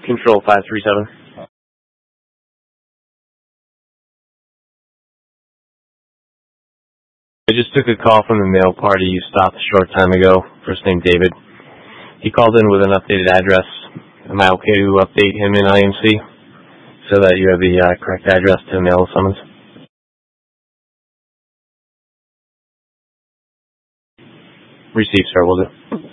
Control 537. I just took a call from the mail party you stopped a short time ago, first name David. He called in with an updated address. Am I okay to update him in IMC so that you have the correct address to mail the summons? Received, sir, will do.